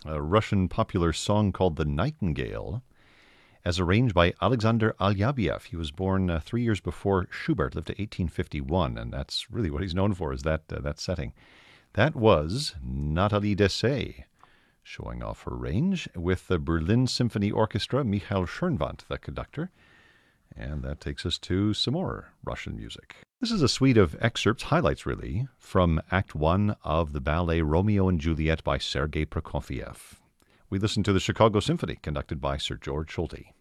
a Russian popular song called The Nightingale, as arranged by Alexander Alyabiev. He was born 3 years before Schubert, lived to 1851, and that's really what he's known for, is that setting. That was Nathalie Dessay, showing off her range, with the Berlin Symphony Orchestra, Michael Schönwandt, the conductor. And that takes us to some more Russian music. This is a suite of excerpts, highlights really, from Act 1 of the ballet Romeo and Juliet by Sergei Prokofiev. We listen to the Chicago Symphony, conducted by Sir George Solti.